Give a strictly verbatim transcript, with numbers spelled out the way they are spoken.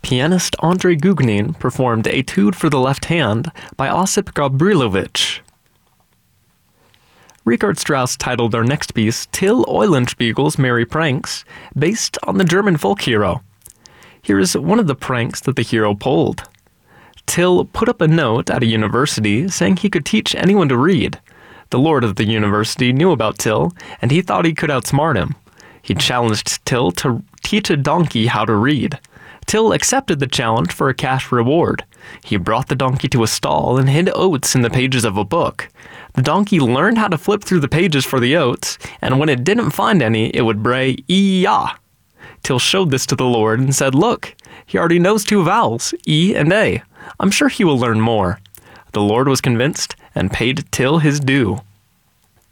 pianist Andrei Guganin performed Etude for the Left Hand by Osip Gabrilowitsch. Richard Strauss titled their next piece Till Eulenspiegel's Merry Pranks, based on the German folk hero. Here is one of the pranks that the hero pulled. Till put up a note at a university saying he could teach anyone to read. The lord of the university knew about Till, and he thought he could outsmart him. He challenged Till to teach a donkey how to read. Till accepted the challenge for a cash reward. He brought the donkey to a stall and hid oats in the pages of a book. The donkey learned how to flip through the pages for the oats, and when it didn't find any, it would bray, "E-ya." Till showed this to the lord and said, "Look, he already knows two vowels, E and A. I'm sure he will learn more." The lord was convinced and paid Till his due.